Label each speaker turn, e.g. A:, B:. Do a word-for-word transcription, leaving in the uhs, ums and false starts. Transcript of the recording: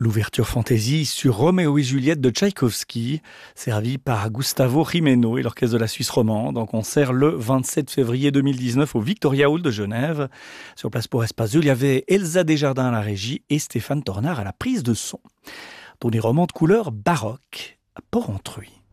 A: L'ouverture fantaisie sur Roméo et Juliette de Tchaïkovski, servie par Gustavo Gimeno et l'Orchestre de la Suisse romande, en concert le vingt-sept février deux mille dix-neuf au Victoria Hall de Genève. Sur place pour Espace, il y avait Elsa Desjardins à la régie et Stéphane Tornard à la prise de son. Dans des romans de couleur baroque à Porrentruy.